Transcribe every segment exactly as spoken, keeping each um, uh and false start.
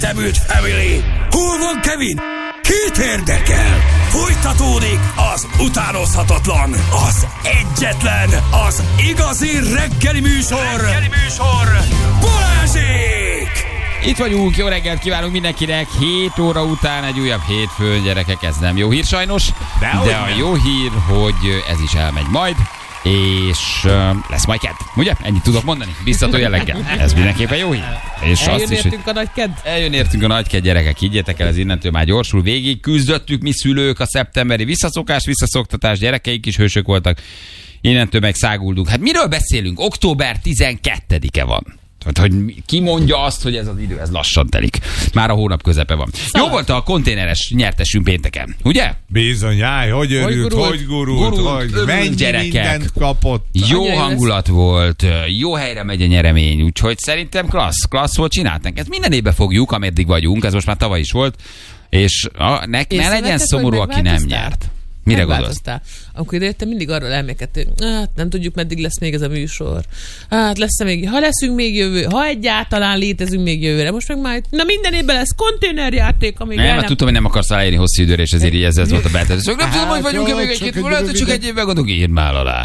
Szemült Family. Hol van Kevin? Kit érdekel? Folytatódik az utánozhatatlan, az egyetlen, az igazi reggeli műsor, reggeli műsor, Balázsék! Itt vagyunk, jó reggelt kívánunk mindenkinek, hét óra után egy újabb hétfőn, gyerekek, ez nem jó hír sajnos, de, de a jó hír, hogy ez is elmegy majd, és uh, lesz majd kedd, ugye? Ennyit tudok mondani, biztató jelleggel. Ez mindenképpen jó hír. És eljön azt is, értünk a nagy kedd? Eljön értünk a nagy kedd, gyerekek, higgyétek el, ez innentől már gyorsul végig. Küzdöttük mi szülők a szeptemberi visszaszokás, visszaszoktatás, gyerekeik is hősök voltak. Innentől meg száguldunk. Hát miről beszélünk? október tizenkettedike van. Tehát, hogy ki mondja azt, hogy ez az idő, ez lassan telik. Már a hónap közepe van. Szóval. Jó volt a konténeres nyertesünk pénteken, ugye? Bizony, áj, hogy örült, hogy gurult, hogy mennyi gyerekek. mindent kapott. Jó Annyi hangulat lesz. Volt, jó helyre megy a nyeremény, úgyhogy szerintem klassz, klassz volt, csináltunk. Ezt minden évben fogjuk, ameddig vagyunk, ez most már tavaly is volt, és a, ne, ne legyen szomorú, aki nem nyert. Mire gondolsz? Amikor idejöttem, mindig arról elmékedtem, hogy hát nem tudjuk, meddig lesz még ez a műsor. Hát lesz még, ha leszünk még jövő, ha egyáltalán létezünk még jövőre. Most meg már, na minden évben lesz konténerjáték, amíg nem, el nem... tudtam, hogy nem akarsz aláírni hosszú időre, és ezért így ez volt a beáltás. Nem tudom, hogy vagyunk-e még egy-két, lehet, hogy csak egy évben gondolok, írd már alá.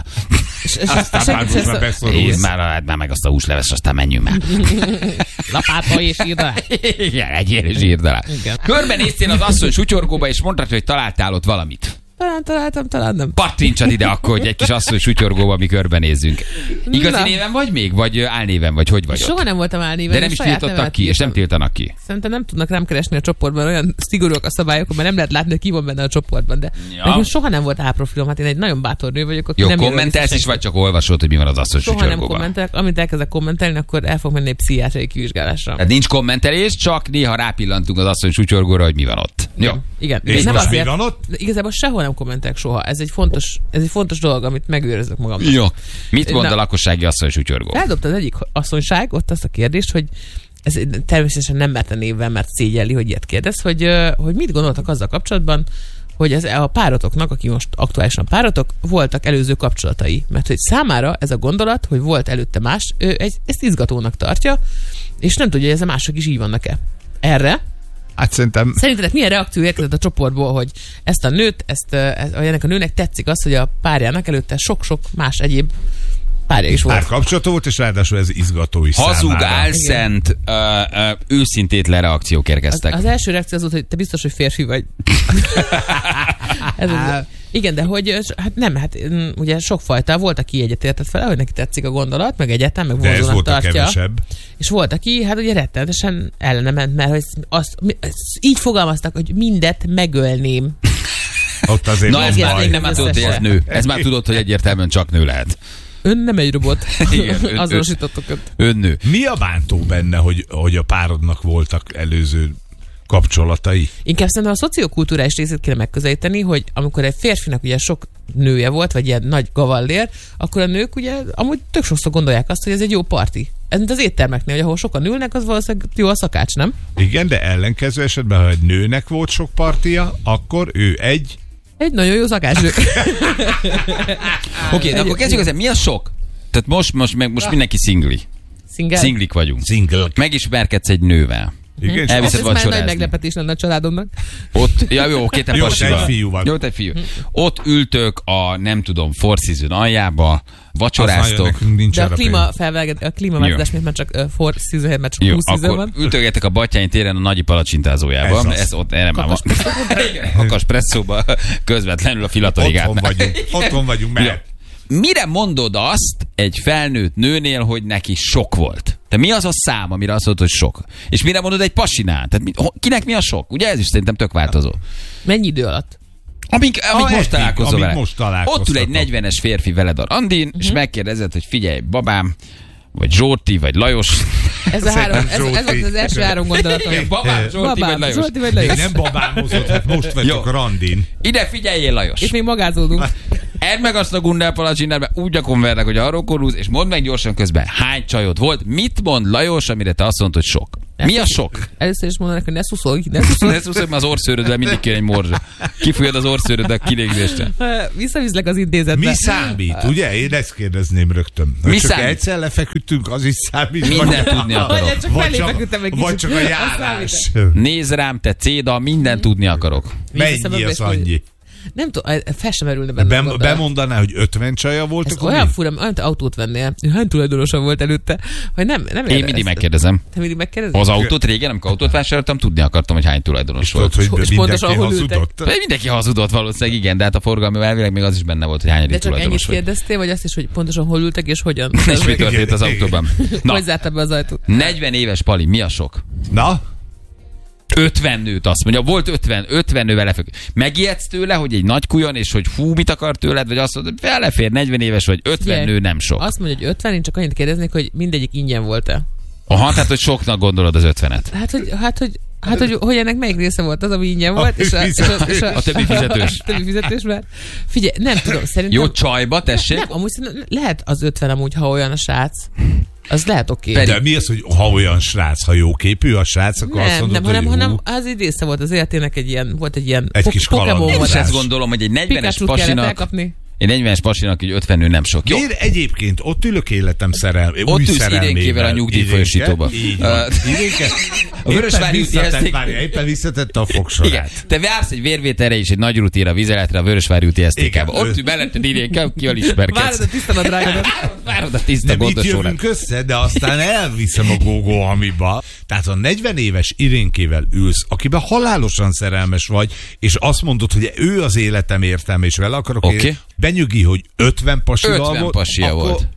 Írd már alá, már meg azt a húsleves, aztán menjünk már. Lapátba és írd alá. Igen, egyél és írd alá. Körbenéztél az asszony sutyorgóba, és mondtad, hogy találtál ott valamit. Talán találtam, talán nem. Pattintsad ide akkor, hogy egy kis asszony sutyorgóba mi körbenézzünk. Igazi Na. néven vagy még? Vagy álnéven? Vagy hogy vagy Soha ott? nem voltam álnéven. De nem is tiltottak ki, és nem tiltanak ki. Szerintem nem tudnak rám keresni a csoportban, olyan szigorúak a szabályok, mert nem lehet látni, hogy ki van benne a csoportban. De ja. nekem soha nem volt álprofilom, hát én egy nagyon bátor nő vagyok, aki Jó, nem kommentelsz is, vagy csak olvasod, hogy mi van az asszony soha sutyorgóban? Soha nem kommentelek, amit elkezdek kommentelni, akkor el fog menni egy pszichiátriai kivizsgálásra. Tehát nincs kommentelés, csak néha rápillantunk az asszony sutyorgóra, hogy mi van ott. Jó. Igen. És nem most azért, mi van ott? Igazából sehol nem kommentelek soha. Ez egy fontos, ez egy fontos dolog, amit megőrzök magamnak. Jó. Mit mond Na, a lakossági asszony sutyorgó? Feldobta az egyik asszonyság ott azt a kérdést, hogy ez természetesen nem merte névvel, mert szégyelli, hogy ilyet kérdez, hogy, hogy mit gondoltak azzal kapcsolatban, hogy ez a párotoknak, aki most aktuálisan párotok, voltak előző kapcsolatai. Mert hogy számára ez a gondolat, hogy volt előtte más, ő egy, ezt izgatónak tartja, és nem tudja, hogy ez a mások is így vannak-e. Erre Hát szerintem... Szerinted milyen reakció érkezett a csoportból, hogy ezt a nőt, ezt, ezt, ennek a nőnek tetszik az, hogy a párjának előtte sok-sok más egyéb párja is volt. Párkapcsolata volt, és ráadásul ez izgató is Hazug, számára. álszent, ö, ö, őszintétlen reakciók érkeztek. Az, az első reakció az volt, hogy te biztos, hogy férfi vagy. ez az, igen, de hogy hát nem, hát ugye sokfajta, volt, aki egyetértett fel, hogy neki tetszik a gondolat, meg egyetem, meg vonzónak tartja. De ez volt a kevesebb. És volt, aki hát ugye rettenetesen ellene ment, mert hogy azt, így fogalmaztak, hogy mindet megölném. Ott azért Na ez már nem már tudod, hogy ez nő. Ez már tudod, hogy egyértelműen csak nő lehet. Ön nem egy robot. Igen, ön, azonosítottok őt. Ön nő. Mi a bántó benne, hogy, hogy a párodnak voltak előző kapcsolatai? Inkább szerintem a szociokulturális részét kéne megközelíteni, hogy amikor egy férfinak ugye sok nője volt, vagy ilyen nagy gavallér, akkor a nők ugye amúgy tök sokszor gondolják azt, hogy ez egy jó parti. Ez mint az éttermeknél, hogy ahol sokan ülnek, az valószínűleg jó a szakács, nem? Igen, de ellenkező esetben, ha egy nőnek volt sok partia, akkor ő egy... Egy nagyon jó szakácsnő. Oké, de akkor kezdjük ezzel. Mi a sok? Tehát most, most, meg, most mindenki szingli. Single? Szinglik vagyunk. Single. Megismerkedsz egy nővel. Igen, elviszed ez már vacsorázni. nagy meglepetés lenne a családodnak. Ott, ja jó, oké, te Jó, pasival. egy fiú van. Jó, egy fiú. Ott ültök a, nem tudom, Four Seasons aljába, vacsoráztok. De a klíma felvelget, a klímaváltozás miért már csak uh, Four Seasons, mert csak jó, húsz season van. Ültögetek a Batthyány téren a Nagyi palacsintázójában. Ez, ez ott erre már van. Kakas presszóba közvetlenül a filatorigát. Otthon vagyunk. Otthon vagyunk, mert... Mire mondod azt egy felnőtt nőnél, hogy neki sok volt? Te mi az a szám, amire azt mondod, hogy sok? És mire mondod egy pasinál? Tehát mi, kinek mi a sok? Ugye ez is szerintem tök változó. Mennyi idő alatt? Amíg, amíg most találkozol vele. Most ott ül egy negyvenes férfi veled a randin, uh-huh. és megkérdezed, hogy figyelj, babám, vagy Zsolti, vagy Lajos. Ez, a három, ez, ez volt az első három gondolatom. Babám, Zsolti, babám, vagy Lajos. Zsolti vagy Lajos. Még nem babámozott, hát most vagyok a randin. Ide figyeljél, Lajos. És még magázódunk. Edd meg azt a gundel palacsinát, úgy a konvernek, hogy arról korúz, és mondd meg gyorsan közben, hány csajod volt, mit mond Lajos, amire te azt mondod, hogy sok. Mi a sok? Először is mondanak, hogy ne szuszolj, ne szuszolj. Ne szuszolj, mert az orszőröddel mindig jön egy morzsa. Kifújod az orszőröddel kilégzésre. Visszaviszlek az intézetbe. Mi számít, ugye? Én ezt kérdezném rögtön. Mi csak számít? egyszer lefeküdtünk, az is számít. Mindent tudni akarok. Vagy csak Vagy felé csak, feküdtem egy vagy kicsit. csak a Az járás. Nézd rám, te céda, mindent tudni akarok. Mennyi az annyi? Nem tudom, fel sem merülne benne. Bem, gondolat. bemondaná, hogy ötven csaja volt, Ez akkor olyan mi? fura, olyan te autót vennél. Hány tulajdonosa volt előtte? Hogy nem, nem Én mindig megkérdezem. Te mindig megkérdezed? Az autót régen, amikor autót vásároltam, tudni akartam, hogy hány tulajdonos Tudod, volt. hogy És pontosan mindenki hol ültek? hazudott? De mindenki hazudott valószínűleg, igen, de hát a forgalmi elvileg még az is benne volt, hogy hány De csak ennyit tulajdonos volt. kérdeztél, vagy azt is, hogy pontosan hol ültek és hogyan? És mi történt az Igen, autóban? Na, Hogy zárta be az ajtót? negyven éves Pali, mi a sok? Na? ötven nőt azt mondja, volt ötven, ötven nővel lefek. Megijedsz tőle, hogy egy nagy kujon, és hogy fú, mit akar tőled, vagy azt mondod, hogy felefér, negyven éves vagy, ötven Figyelj, nő nem sok. Azt mondja, hogy ötven, én csak annyit kérdeznék, hogy mindegyik ingyen volt-e? Aha, tehát, hogy soknak gondolod az ötvenet. Hát, hogy, hát, hogy, hát, hogy, hogy ennek melyik része volt az, ami ingyen volt, és a, és a, és A többi fizetős. A többi fizetős, mert figyelj, nem tudom, szerintem... Jó, csajba, tessék. Nem, amúgy szerintem lehet az ötven amúgy, ha olyan a srác. Az lehet oké. Pedig- De mi az, hogy ha olyan srác, ha jó képű a srác, akkor azt Nem, mondod, nem, hanem, hogy hanem hú, az egy része volt az életének, egy ilyen, volt egy ilyen Egy po- kis Pokémon kalandozás. Én is volt. ezt gondolom, hogy egy negyvenes Pikachut kellett pasinak, elkapni. egy negyvenes pasinak egy ötven nő nem sok. Jó, Én egyébként ott ülök életem szerelmé. Ott új ülsz szerelmével. idénkével a nyugdíjfolyosítóba. Idénke, Így van. Uh, Idénke. a Vörösvári úti Éppen eszték- visszatett- várja, éppen visszatette a fogsorát. igen. Te vársz egy vérvételre és egy nagy rutíra, vizeletre a Vörösvári úti esztékába. Igen, Ott ő- ül melletted idénke, kivel Várod ismerkedsz. a tiszta nadrágodat. Várod a tiszta Nem itt gondos órát. jövünk össze, de aztán elviszem a gógó hamiba. Tehát a negyven éves Irénkével ülsz, akiben halálosan szerelmes vagy, és azt mondod, hogy ő az életem értelme, és vele akarok Oké. élni. Benyugi, hogy ötven pasival ötven volt. pasia akkor- volt.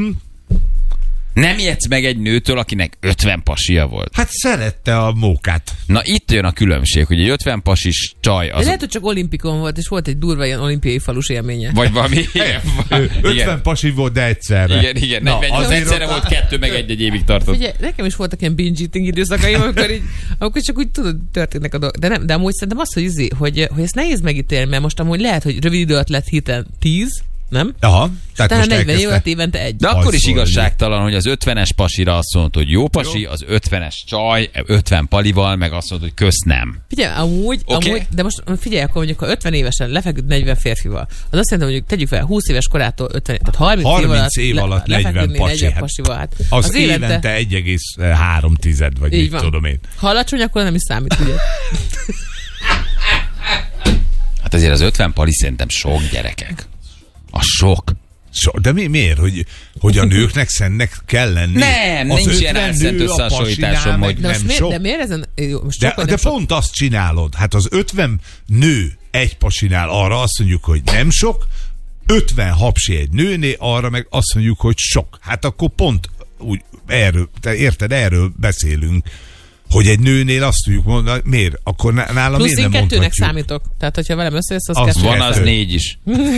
Nem ijedsz meg egy nőtől, akinek ötven pasia volt. Hát szerette a mókát. Na itt jön a különbség, hogy egy ötven pasis csaj De az... lehet, hogy csak olimpikon volt, és volt egy durva ilyen olimpiai falus élménye. Vagy valami... Igen, Ő ötven igen, pasi volt, de egyszerre. igen, igen. Na, negyven, az azért egyszerre ott- volt kettő, meg egy-egy évig tartott. Ugye, nekem is voltak ilyen binge eating időszakaim, amikor, így, amikor csak úgy tudod, történnek a dolgok. De, nem, de amúgy szerintem az, hogy, izé, hogy, hogy ezt nehéz megítélni, mert most amúgy lehet, hogy rövid idő alatt lett hirtelen tíz, nem? Aha, tehát Tehát most negyven év alatt elkezdte. évente egy. De akkor is Hajszolni. igazságtalan, hogy az ötvenes pasira azt mondod, hogy jó pasi, az ötvenes csaj, ötven palival, meg azt mondod, hogy kösz nem. Figyelj, amúgy, Oké. amúgy, de most figyelj, akkor mondjuk, ha ötven évesen lefeküdt negyven férfival, az azt jelenti, hogy mondjuk tegyük fel húsz éves korától ötven, tehát harminc, harminc év év alatt, alatt le, negyven lefeküdni pasi, negyven hát pasival. Hát Az, az évente, évente egy egész három tized, vagy Így mit van. tudom én. Ha alacsony, akkor nem is számít, ugye? Hát azért az ötven pali szerintem sok, gyerekek. A sok. So, de mi, miért? Hogy, hogy a nőknek szennek kell lenni? Nem, Az nincs ilyen ötven álszent nő a összehasonlításom, pasinál, meg hogy- De, most nem miért, sok. de miért ezen... Jó, most De, sok, vagy de nem sok? pont azt csinálod. Hát az ötven nő egy pasinál, arra azt mondjuk, hogy nem sok, ötven hapsi egy nőné, arra meg azt mondjuk, hogy sok. Hát akkor pont úgy erről, te érted, erről beszélünk, hogy egy nőnél azt tudjuk mondani, miért? Akkor ná- nálam Plusz miért én nem kettőnek mondhatjuk? számítok. Tehát, hogyha velem összejössz, az, Az kettő. Van kettő. az négy is.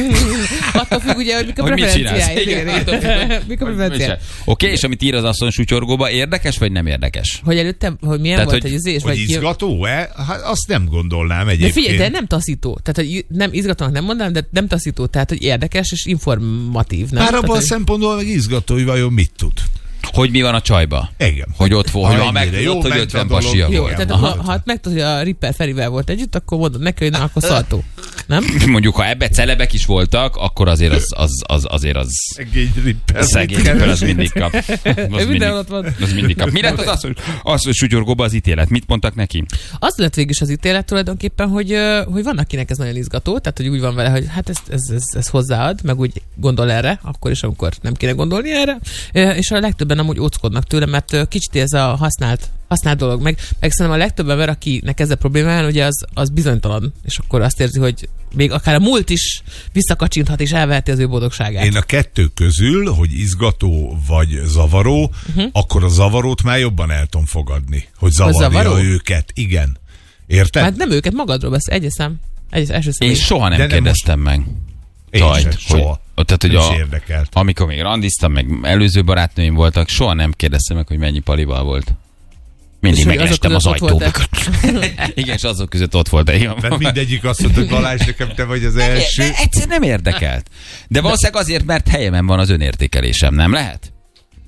Attól függ ugye, hogy mik a Hogy mit csinálsz? preferenciáid. Igen, Igen, attól igen. függ. Mik a Hogy preferenciáid? mit csinál? Oké, és amit ír az asszony sutyorgóba, érdekes vagy nem érdekes? Hogy előtte, hogy milyen Tehát, volt hogy- egy izés, Hogy vagy ki... izgató-e? Hát azt nem gondolnám De egyébként. figyelj, de nem taszító. Tehát, hogy nem izgatónak nem mondanám, de nem taszító. Tehát, hogy érdekes és informatív. Nem? Már Tehát, abban a hogy- szempontból meg izgató, hogy vajon mit tud. Hogy mi van a csajba? Igen. Hogy ott volt, Ha hogy ha ennyire jó megtudod, hogy ment a ötven dolog, pasia Jó, volt. tehát Aha. ha, ha megtudod, hogy a Ripper Ferivel volt együtt, akkor mondod neki, hogy na, akkor szaltó. Nem? Mondjuk, ha ebbe celebek is voltak, akkor azért az, az, az, azért az Szegény Ripper. szegény Ripper az mindig kap. Az mindig, Mindenhol ott van. az mindig kap. Mi lett az, az, hogy az, hogy sutyorgóba az ítélet? Mit mondtak neki? Az lett végig is az ítélet tulajdonképpen, hogy, ö, hogy van, akinek ez nagyon izgató, tehát hogy úgy van vele, hogy hát ez, ez, ez, ez hozzáad, meg úgy gondol erre, akkor is, amikor nem kéne gondolni erre, Ö, és a legtöbben amúgy óckodnak tőle, mert ö, kicsit ez a használt, használt dolog, meg, meg szerintem a legtöbb ember, akinek ezzel problémája, ugye az, az bizonytalan, és akkor azt érzi, hogy még akár a múlt is visszakacsinthat és elveheti az ő boldogságát. Én a kettő közül, hogy izgató vagy zavaró, uh-huh. akkor a zavarót már jobban el tudom fogadni. Hogy zavarja zavaró? őket. Igen. Érted? Hát nem őket, magadról beszél, egyes szám. Egyes, első szám. Én soha nem De nem kérdeztem meg. Én Csajt, sem, hogy, soha. tehát, hogy Nem is a, érdekelt. amikor még randiztam, meg előző barátnőim voltak, soha nem kérdeztem meg, hogy mennyi palival volt. Mindig És hogy azok meglestem az között ott ajtóba. Igen, és azok között ott volt. Igen. Mert mindegyik azt mondta, hogy Balázs, nekem te vagy az első. De egyszer nem érdekelt. De valószínűleg azért, mert helyemen van az önértékelésem, nem lehet?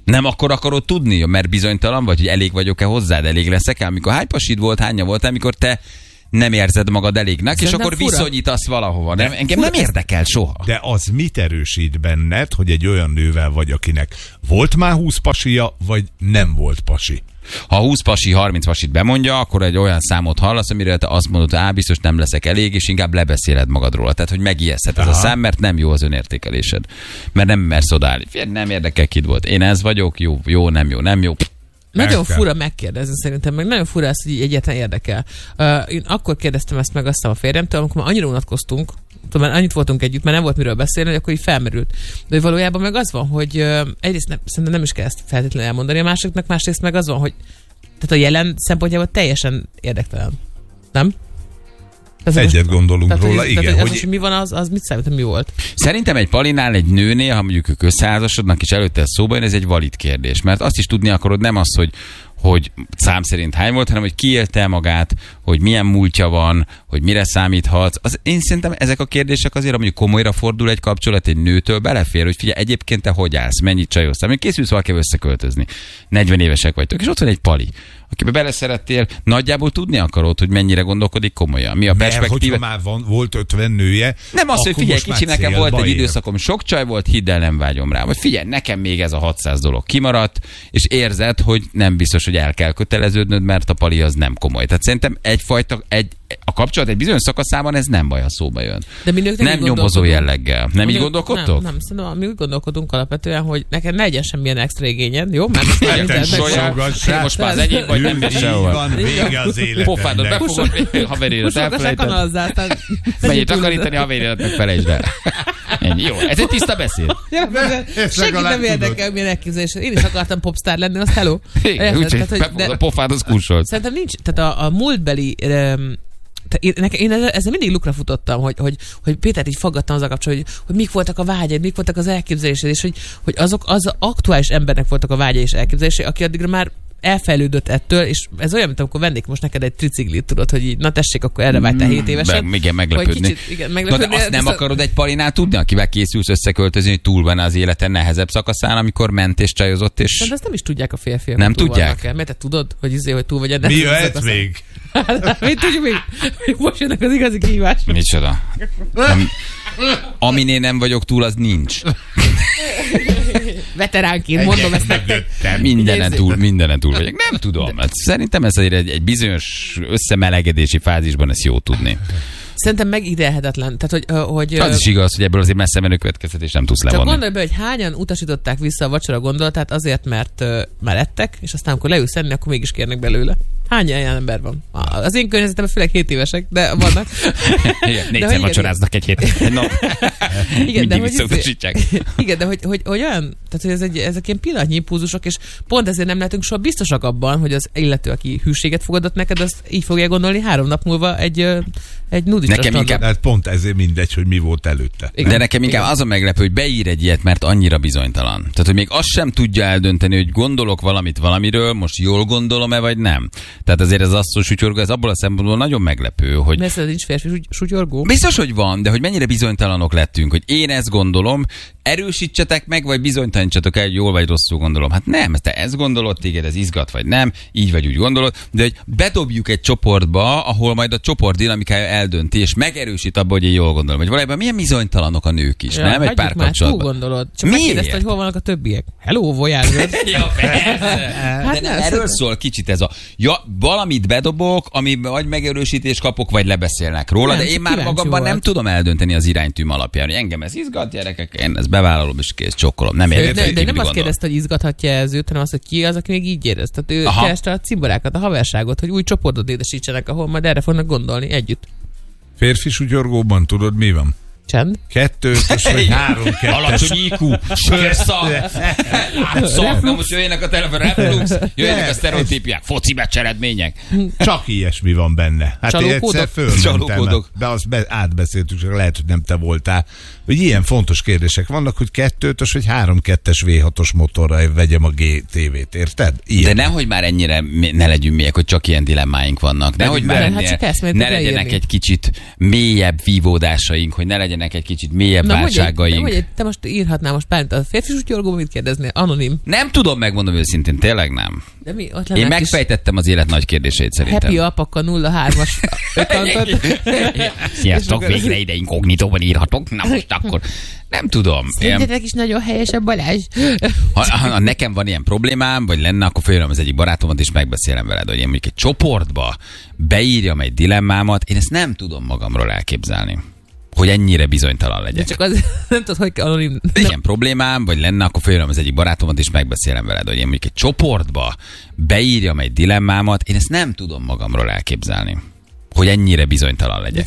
Nem akkor akarod tudni, mert bizonytalan vagy, hogy elég vagyok-e hozzád, elég leszek-e? Amikor hány pasid volt, hánya volt, amikor te nem érzed magad elégnek, és akkor fura. Viszonyítasz valahova. Nem, engem fura. Nem érdekel soha. De az mit erősít benned, hogy egy olyan nővel vagy, akinek volt már húsz pasija, vagy nem volt pasi? Ha húsz pasi, harminc pasit bemondja, akkor egy olyan számot hallasz, amire te azt mondod, hogy á, biztos nem leszek elég, és inkább lebeszéled magadról. Tehát, hogy megijeszthet ez a szám, mert nem jó az önértékelésed. Mert nem mersz odállni. Fél, nem érdekel, kid volt. Én ez vagyok, jó, jó, nem jó, nem jó. Nagyon Elkel. fura megkérdezni szerintem, meg nagyon fura ez, hogy egyáltalán érdekel. Uh, én akkor kérdeztem ezt meg aztán a férjemtől, amikor már annyira unatkoztunk, tudom, annyit voltunk együtt, mert nem volt miről beszélni, hogy akkor így felmerült. De hogy valójában meg az van, hogy uh, egyrészt nem, szerintem nem is kell ezt feltétlenül elmondani a másiknak, másrészt meg az van, hogy tehát a jelen szempontjából teljesen érdektelen. Nem? Ez Egyet most, gondolunk tehát, róla, hogy, igen. Tehát, hogy... az, hogy mi van, az, az mit számít, hogy mi volt? Szerintem egy palinál, egy nőnél, ha mondjuk ők összeházasodnak, és előtte ez szóba jön, ez egy valid kérdés. Mert azt is tudni akarod, nem az, hogy hogy szám szerint hány volt, hanem hogy ki élte magát, hogy milyen múltja van, hogy mire számíthatsz. Az, én szerintem ezek a kérdések azért, amíg komolyra fordul egy kapcsolat egy nőtől, belefér, hogy figyelj, egyébként te hogy állsz, mennyit csajoztál, még készülsz valakivel összeköltözni. negyven évesek vagytok, és ott van egy pali, akibe beleszerettél, nagyjából tudni akarod, hogy mennyire gondolkodik komolyan. Mi a perspektíva? Mert hogyha már van, volt ötven nője, nem az, hogy figyelj, kicsi, nekem volt egy ér. időszakom, sok csaj volt, hidd el, nem vágyom rá. Vagy figyelj, nekem még ez a hatszáz dolog kimaradt, és érzed, hogy nem biztos, hogy el kell köteleződnöd, mert a pali az nem komoly. Tehát szerintem egyfajta, egy, a kapcsolat egy bizonyos szakaszában ez nem baj, ha szóba jön. De mi nők nem, nem nyomozó jelleggel. Nem így gondolkodtok? Nem, nem, szerintem mi úgy gondolkodunk alapvetően, hogy neked ne legyen semmilyen extra igényed, jó? Mert most már minden most már az egyéb vagy nem mész sehova. Van vége az életednek. Pofádot befogod, haverédat elfelejted. Menjél takarítani, haverédat meg felejtsd el. Ennyi, jó, ez egy tiszta beszéd. Senki nem érdekel, milyen elképzelés. Én is akartam popstar lenni, az hello. Igen, úgyhogy a pofád az kursolt. Szerintem nincs, tehát a, a múltbeli én, én ezzel mindig lukra futottam, hogy, hogy, hogy Pétert így faggattam az a kapcsolatban, hogy, hogy mik voltak a vágyaid, mik voltak az elképzelésed, és hogy, hogy azok az aktuális embernek voltak a vágyai és elképzelései, aki addigra már elfejlődött ettől, és ez olyan, mint amikor vennék most neked egy triciklit, tudod, hogy így, na tessék, akkor erre vágytál hét évesen. Be, igen, meglepődni. Kicsit, igen, meglepődni. Na, de azt nem akarod egy palinál tudni, akivel készülsz összeköltözni, hogy túl van az életen nehezebb szakaszán, amikor ment és csajozott, és... De ezt nem is tudják a férfiak. Nem tudják? Mert te tudod, hogy izé, hogy túl vagy ennek. Mi jöhet még? Mit tudjuk még? Most jönnek az igazi kihívások. Micsoda? Am, aminél nem vagyok túl, az nincs. Veteránként mondom ezt nektek. Mindenen túl, mindenen túl vagyok. Nem tudom. Hát szerintem ez egy, egy bizonyos összemelegedési fázisban ezt jó tudni. Szerintem megígérhetetlen. Tehát, hogy, hogy, az is igaz, hogy ebből azért messze menő következtetés nem tudsz levonni. Csak gondolj be, hogy hányan utasították vissza a vacsora gondolatát azért, mert uh, már ettek, és aztán amikor leülsz enni, akkor mégis kérnek belőle. Hány ilyen ember van? Az én környezetemben főleg hét évesek, de vannak. Igen, négyszer vacsoráznak egy hét. Egy nap. Igen, de hogy, visszautasítsák. Igen, de hogy, hogy, hogy olyan, tehát hogy ez egy, ezek ilyen pillanatnyi impulzusok, és pont ezért nem lehetünk soha biztosak abban, hogy az illető, aki hűséget fogadott neked, azt így fogja gondolni három nap múlva egy, egy nudista nekem inkább, hát pont ezért mindegy, hogy mi volt előtte. Igen. De nekem inkább az a meglepő, hogy beír egy ilyet, mert annyira bizonytalan. Tehát, hogy még azt sem tudja eldönteni, hogy gondolok valamit valamiről, most jól gondolom-e, vagy nem. Tehát azért ez azt, hogy sutyorgó, ez abból a szempontból nagyon meglepő, hogy... Mert ez nincs férfi sutyorgó? Biztos, hogy van, de hogy mennyire bizonytalanok lettünk, hogy én ezt gondolom, erősítsetek meg, vagy bizonytalanítsatok el, hogy jól vagy rosszul gondolom. Hát nem, te ezt gondolod, téged ez izgat, vagy nem, így vagy úgy gondolod, de hogy bedobjuk egy csoportba, ahol majd a csoport dinamikája eldönti, és megerősít abba, hogy én jól gondolom. Hogy valójában milyen bizonytalanok a nők is, ja, nem? Egy pár kapcsolatban. Gondolod. Csak megkérdezte, hogy hol vannak a többiek. Hello, voyage. Ja, hát de nem, erről szól kicsit ez a... Ja, valamit bedobok, ami vagy megerősítés kapok, vagy lebeszélnek róla, nem, de én már magamban volt. Nem tudom eldönteni az iránytűm alapján, hogy engem ez izgat, gyerekek, én ezt bevállalom, és kész, csokkolom. Nem értem. De, de nem azt kérdezte, hogy izgathatja ez őt, hanem azt, hogy ki az, aki még így érez. Tehát ő Aha. kereste a cimborákat, a haverságot, hogy új csoportot édesítsenek, ahol majd erre fognak gondolni együtt. Férfi sutyorgóban tudod, mi van? Csend. Kettő ötös vagy három kettes. Alacsony í kú, sörszak, látszak, nem most jöjjenek a telefon, reflux, jöjjenek a sztereotípiák, foci meccs eredmények. Csak ilyesmi van benne. Hát én egyszer fölmentem, de azt be, átbeszéltük, csak lehet, hogy nem te voltál. Hogy ilyen fontos kérdések vannak, hogy kettő ötös vagy három kettes vé hatos motorra vegyem a gé té vét, érted? Ilyen. De nehogy már ennyire ne legyünk mélyek, hogy csak ilyen dilemmáink vannak. Nehogy már ennyire, hát ne legyenek egy kicsit mélyebb vívódásaink, hogy ne legyen legyenek egy kicsit mélyebb Na, válságaink. Hogy, hogy te most írhatnál most Bálint a férfi sutyorgóban, mit kérdeznél? Anonim. Nem tudom, megmondom őszintén, tényleg nem. De mi? Ott Én megfejtettem az élet nagy kérdéseit szerintem. Happy Apaka nulla hármas accountot. Sziasztok, végre ide inkognitóban írhatok. Na most akkor nem tudom. Szerintetek is nagyon helyes a Balázs. Ha, ha, ha nekem van ilyen problémám, vagy lenne, akkor följöm az egyik barátomat, és megbeszélem veled, hogy én mondjuk egy csoportba beírjam egy dilemmámat, én ezt nem tudom magamról elképzelni, hogy ennyire bizonytalan De legyek. csak az, nem tudod, hogy kell anonim. Ilyen problémám, vagy lenne, akkor följöm az egyik barátomat, és megbeszélem veled, hogy én mondjuk egy csoportba beírjam egy dilemmámat, én ezt nem tudom magamról elképzelni, hogy ennyire bizonytalan legyek.